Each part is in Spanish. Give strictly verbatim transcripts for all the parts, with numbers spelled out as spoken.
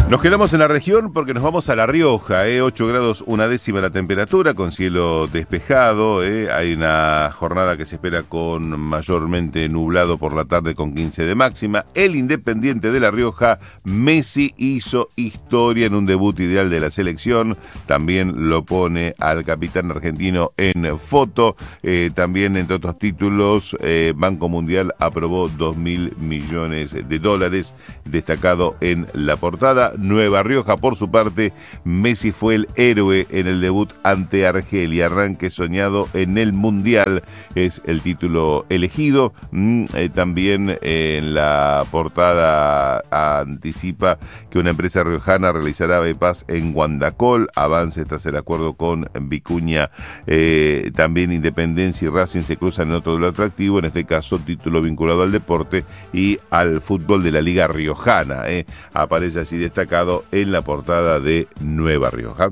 Nos quedamos en la región porque nos vamos a La Rioja, eh, ocho grados una décima la temperatura, con cielo despejado, eh, hay una jornada que se espera con mayormente nublado por la tarde con quince de máxima. El Independiente de La Rioja, Messi hizo historia en un debut ideal de la selección, también lo pone al capitán argentino en foto, eh, también entre otros títulos, eh, Banco Mundial aprobó dos mil millones de dólares, destacado en la portada. Nueva Rioja, por su parte, Messi fue el héroe en el debut ante Argelia, arranque soñado en el Mundial, es el título elegido. Mm, eh, también eh, en la portada anticipa que una empresa riojana realizará bypass en Guandacol, avance tras el acuerdo con Vicuña. Eh, también Independencia y Racing se cruzan en otro de lo atractivo, en este caso título vinculado al deporte y al fútbol de la Liga Riojana. Eh. Aparece así destacado en la portada de Nueva Rioja.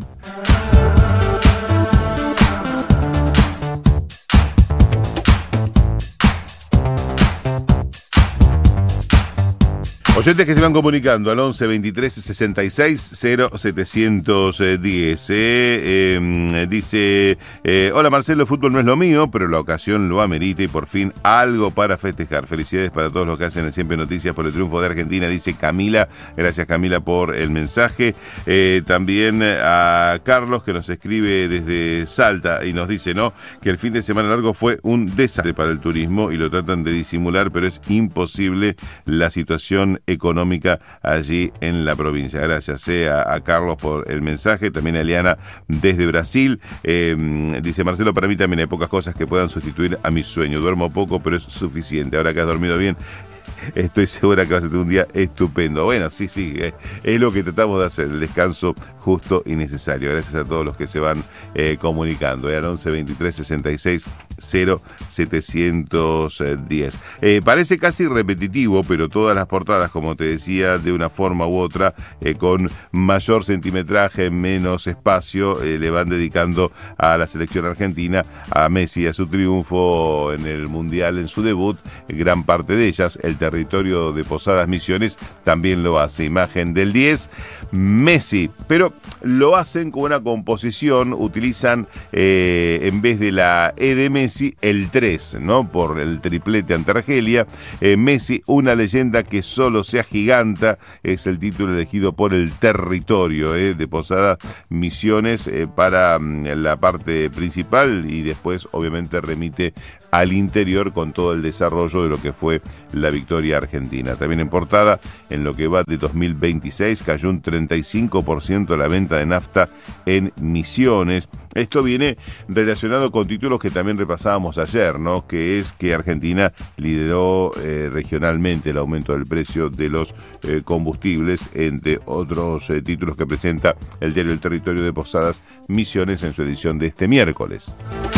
Oyentes que se van comunicando al once veintitrés sesenta y seis cero setecientos diez. Eh, eh, dice, eh, hola Marcelo, el fútbol no es lo mío, pero la ocasión lo amerita y por fin algo para festejar. Felicidades para todos los que hacen Siempre Noticias por el triunfo de Argentina, dice Camila. Gracias Camila por el mensaje. Eh, también a Carlos, que nos escribe desde Salta y nos dice, ¿no?, que el fin de semana largo fue un desastre para el turismo y lo tratan de disimular, pero es imposible la situación económica allí en la provincia. Gracias eh, a, a Carlos por el mensaje, también a Eliana desde Brasil. Eh, dice Marcelo, para mí también hay pocas cosas que puedan sustituir a mi sueño. Duermo poco, pero es suficiente. Ahora que has dormido bien, estoy segura que vas a tener un día estupendo. Bueno, sí, sí, eh, es lo que tratamos de hacer, el descanso justo y necesario. Gracias a todos los que se van eh, comunicando. Eh, al once veintitrés sesenta y seis cero setecientos diez. Eh, parece casi repetitivo, pero todas las portadas, como te decía, de una forma u otra, eh, con mayor centimetraje, menos espacio, eh, le van dedicando a la selección argentina, a Messi, a su triunfo en el Mundial, en su debut, gran parte de ellas. El territorio de Posadas Misiones también lo hace. Imagen del diez, Messi, pero lo hacen con una composición, utilizan eh, en vez de la E de Messi, el tres, ¿no? Por el triplete ante Argelia. Eh, Messi, una leyenda que solo se agiganta, es el título elegido por el territorio eh, de Posadas Misiones eh, para mm, la parte principal, y después obviamente remite al interior con todo el desarrollo de lo que fue la victoria argentina. También en portada, en lo que va de dos mil veintiséis, cayó un treinta y cinco por ciento la venta de nafta en Misiones. Esto viene relacionado con títulos que también repasábamos ayer, ¿no?, que es que Argentina lideró eh, regionalmente el aumento del precio de los eh, combustibles, entre otros eh, títulos que presenta el diario El Territorio de Posadas Misiones en su edición de este miércoles.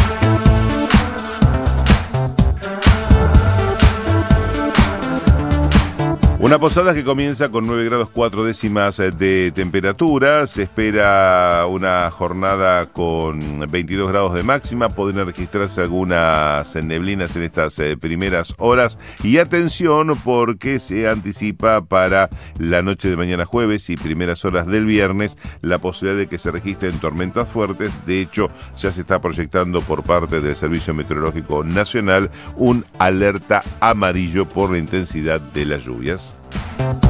Una Posada que comienza con nueve grados cuatro décimas de temperatura. Se espera una jornada con veintidós grados de máxima. Podrían registrarse algunas neblinas en estas primeras horas. Y atención, porque se anticipa para la noche de mañana jueves y primeras horas del viernes la posibilidad de que se registren tormentas fuertes. De hecho, ya se está proyectando por parte del Servicio Meteorológico Nacional un alerta amarillo por la intensidad de las lluvias.